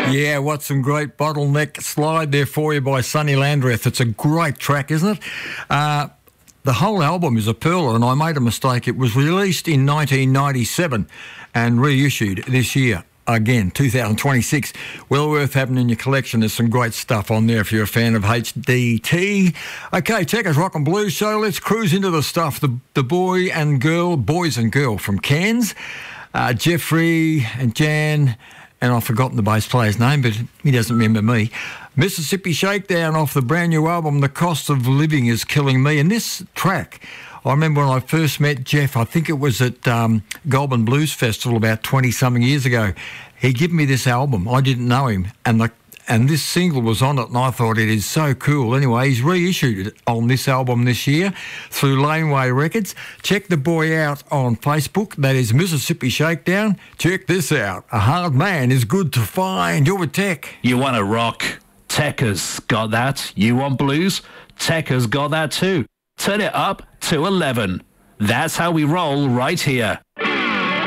Yeah, what some great bottleneck slide there for you by Sonny Landreth. It's a great track, isn't it? The whole album is a pearler, and I made a mistake. It was released in 1997 and reissued this year. Again, 2026. Well worth having in your collection. There's some great stuff on there if you're a fan of HDT. Okay, Checkers Rock and Blues Show. Let's cruise into the stuff. The boys and girl from Cairns, Jeffrey and Jan, and I've forgotten the bass player's name, but he doesn't remember me. Mississippi Shakedown off the brand new album, The Cost of Living is Killing Me. And this track, I remember when I first met Jeff, I think it was at Goulburn Blues Festival about 20-something years ago. He gave me this album. I didn't know him. And this single was on it, and I thought it is so cool. Anyway, he's reissued it on this album this year through Laneway Records. Check the boy out on Facebook. That is Mississippi Shakedown. Check this out. A hard man is good to find. You're with Tech. You want to rock? Tech has got that. You want blues? Tech has got that too. Turn it up to 11. That's how we roll right here.